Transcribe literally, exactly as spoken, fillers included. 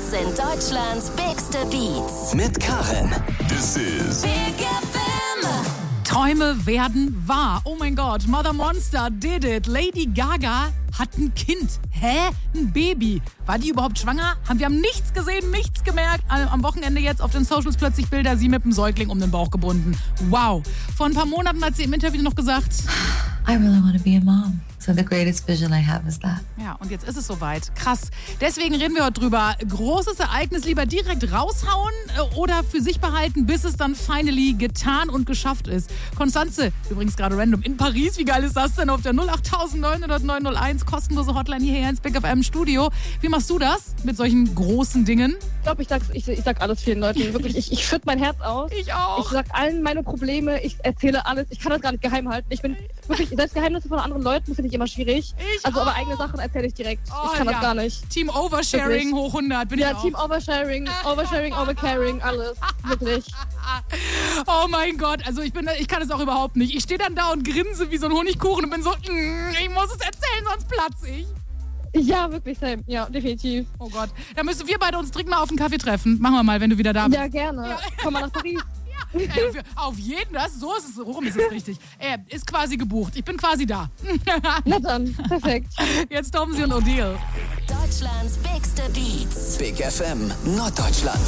Das sind Deutschlands bigste Beats. Mit Karin. This is Big F M. Träume werden wahr. Oh mein Gott, Mother Monster did it. Lady Gaga hat ein Kind. Hä? Ein Baby. War die überhaupt schwanger? Haben wir haben nichts gesehen, nichts gemerkt. Am Wochenende jetzt auf den Socials plötzlich Bilder, sie mit dem Säugling um den Bauch gebunden. Wow. Vor ein paar Monaten hat sie im Interview noch gesagt, I really want to be a mom. So the greatest vision I have is that. ja, und jetzt ist es soweit. Krass. Deswegen reden wir heute drüber. Großes Ereignis lieber direkt raushauen äh, oder für sich behalten, bis es dann finally getan und geschafft ist. Konstanze, übrigens gerade random, in Paris. Wie geil ist das denn? Auf der null acht neun null null neun null eins, kostenlose Hotline hierher ins Big F M Studio. Wie machst du das mit solchen großen Dingen? Ich glaube, ich, ich, ich sag alles vielen Leuten. Wirklich, ich, ich schütte mein Herz aus. Ich auch. Ich sag allen meine Probleme, ich erzähle alles. Ich kann das gar nicht geheim halten. Ich bin wirklich, selbst Geheimnisse von anderen Leuten finde ich immer schwierig. Ich also auch. aber eigene Sachen erzähle ich direkt. Oh, ich kann ja. das gar nicht. Team Oversharing Wirklich. hoch hundert. Bin Ja, ich auch. Team Oversharing, Oversharing, Overcaring, alles. Wirklich. Oh mein Gott, also ich bin, ich kann es auch überhaupt nicht. Ich stehe dann da und grinse wie so ein Honigkuchen und bin so, mm, ich muss es erzählen, sonst platze ich. Ja, wirklich, Sam. Ja, definitiv. Oh Gott, da müssen wir beide uns dringend mal auf einen Kaffee treffen. Machen wir mal, wenn du wieder da bist. Ja, gerne. Komm mal nach Paris. Ey, für- auf jeden, das, so ist es, rum ist es richtig. Äh, ist quasi gebucht, ich bin quasi da. Na dann, perfekt. Jetzt Tomsi und Odile. Deutschlands bigste Beats. Big F M Norddeutschland.